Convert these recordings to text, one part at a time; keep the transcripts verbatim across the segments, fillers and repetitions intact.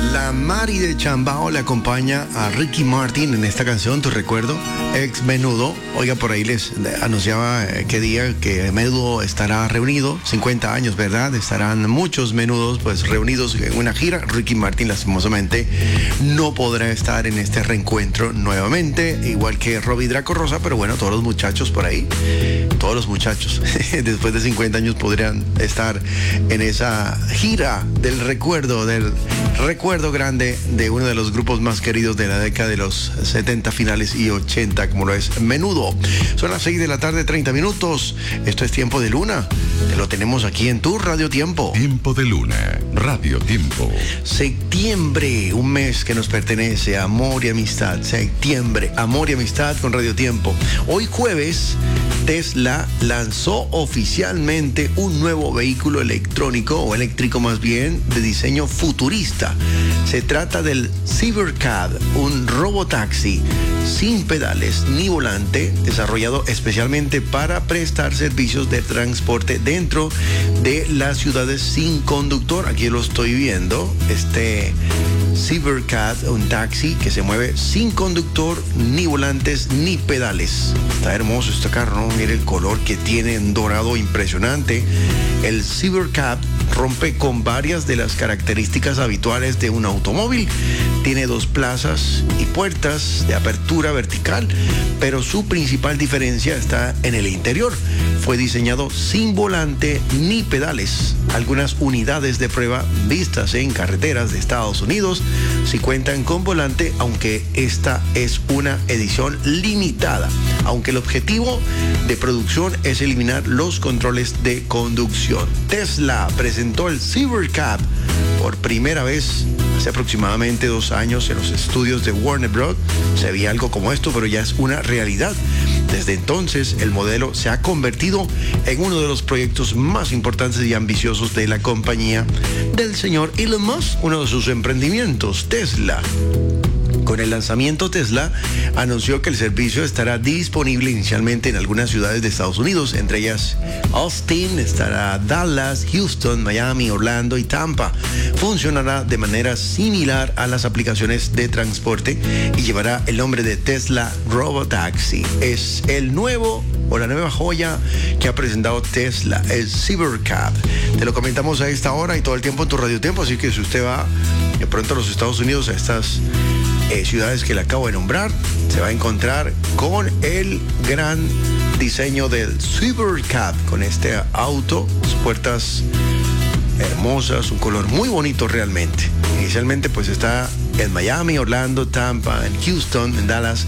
La Mari de Chambao le acompaña a Ricky Martin en esta canción, Tu Recuerdo, ex Menudo. Oiga, por ahí les anunciaba qué día que Menudo estará reunido, cincuenta años, ¿verdad? Estarán muchos Menudos pues reunidos en una gira. Ricky Martin lastimosamente no podrá estar en este reencuentro nuevamente, igual que Robbie Draco Rosa, pero bueno, todos los muchachos por ahí, todos los muchachos después de cincuenta años podrían estar en esa gira del recuerdo, del recuerdo grande de uno de los grupos más queridos de la década de los setenta finales y ochenta, como lo es Menudo. Son las seis de la tarde, treinta minutos. Esto es Tiempo de Luna. Te lo tenemos aquí en tu Radio Tiempo. Tiempo de Luna, Radio Tiempo. Septiembre, un mes que nos pertenece, amor y amistad. Septiembre, amor y amistad con Radio Tiempo. Hoy jueves, Tesla lanzó oficialmente un nuevo vehículo electrónico, o eléctrico más bien, de diseño futurista. Se trata del Cybercab, un robotaxi sin pedales ni volante, desarrollado especialmente para prestar servicios de transporte dentro de las ciudades sin conductor. Aquí lo estoy viendo, este Cybercab, un taxi que se mueve sin conductor, ni volantes, ni pedales. Está hermoso este carro, ¿no? Mire el color que tiene, en dorado impresionante. El Cybercab rompe con varias de las características habituales de un automóvil. Tiene dos plazas y puertas de apertura vertical, pero su principal diferencia está en el interior. Fue diseñado sin volante ni pedales. Algunas unidades de prueba vistas en carreteras de Estados Unidos sí cuentan con volante, aunque esta es una edición limitada, aunque el objetivo de producción es eliminar los controles de conducción. Tesla presentó el Cybercab por primera vez hace aproximadamente dos años en los estudios de Warner Bros. Se veía algo como esto, pero ya es una realidad. Desde entonces, el modelo se ha convertido en uno de los proyectos más importantes y ambiciosos de la compañía del señor Elon Musk, uno de sus emprendimientos, Tesla. Con el lanzamiento, Tesla anunció que el servicio estará disponible inicialmente en algunas ciudades de Estados Unidos, entre ellas Austin, estará Dallas, Houston, Miami, Orlando y Tampa. Funcionará de manera similar a las aplicaciones de transporte y llevará el nombre de Tesla Robotaxi. Es el nuevo o la nueva joya que ha presentado Tesla, el Cybercab. Te lo comentamos a esta hora y todo el tiempo en tu Radio Tiempo, así que si usted va de pronto a los Estados Unidos, a estas Eh, ciudades que le acabo de nombrar, se va a encontrar con el gran diseño del Cybercab, con este auto, sus puertas hermosas, un color muy bonito realmente. Inicialmente pues está en Miami, Orlando, Tampa, en Houston, en Dallas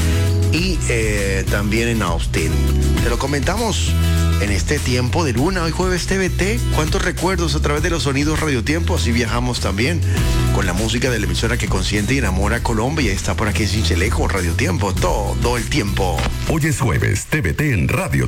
y eh, también en Austin. Te lo comentamos en este Tiempo de Luna, hoy jueves T V T. Cuántos recuerdos a través de los sonidos Radio Tiempo. Así viajamos también con la música de la emisora que consiente y enamora a Colombia. Y está por aquí Cincelejo, Radio Tiempo, todo el tiempo. Hoy es jueves, T V T en Radio